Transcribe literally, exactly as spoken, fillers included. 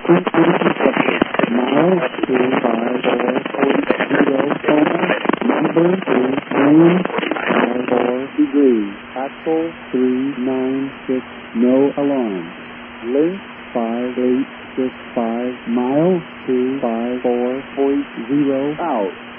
Mile two five four zero number is nine five four degrees. Axle three nine six, no alarm. Length five eight six five, mile two five four point zero out.